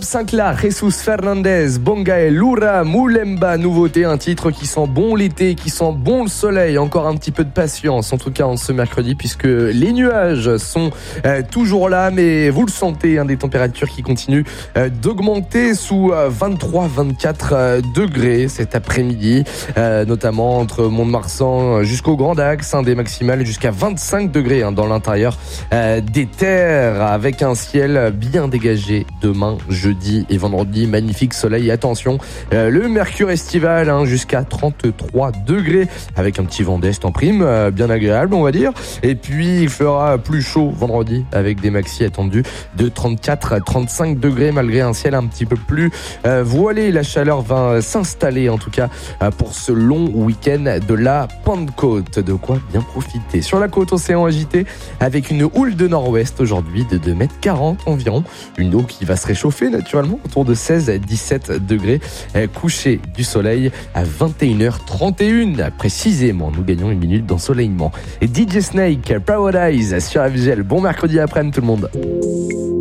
Sinclair, Jesus Fernandez, Bongae, Lura, Moulemba, nouveauté, un titre qui sent bon l'été, qui sent bon le soleil, encore un petit peu de patience, en tout cas en ce mercredi, puisque les nuages sont toujours là, mais vous le sentez, des températures qui continuent d'augmenter sous 23-24 degrés cet après-midi, notamment entre Mont-de-Marsan jusqu'au Grand Axe, des maximales jusqu'à 25 degrés dans l'intérieur des terres, avec un ciel bien dégagé demain, jeudi et vendredi. Magnifique soleil. Attention, le mercure estival jusqu'à 33 degrés avec un petit vent d'est en prime, bien agréable on va dire. Et puis il fera plus chaud vendredi avec des maxis attendus de 34 à 35 degrés malgré un ciel un petit peu plus voilé. La chaleur va s'installer en tout cas pour ce long week-end de la Pentecôte. De quoi bien profiter. Sur la côte, océan agité avec une houle de nord-ouest aujourd'hui de 2,40 m environ. Une eau qui va se réchauffer naturellement autour de 16 à 17 degrés. Coucher du soleil à 21h31 précisément. Nous gagnons une minute d'ensoleillement. Et DJ Snake, Paradise sur FGL. Bon mercredi après-midi tout le monde.